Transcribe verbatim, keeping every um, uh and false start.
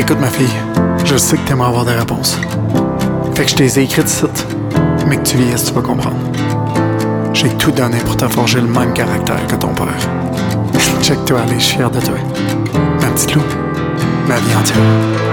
Écoute, ma fille, je sais que t'aimerais avoir des réponses. Fait que je t'ai écrites ici, mais que tu vieillisses, tu vas comprendre. J'ai tout donné pour te forger le même caractère que ton père. Check-toi, aller, je suis fier de toi. Ma petite loup, ma vie entière.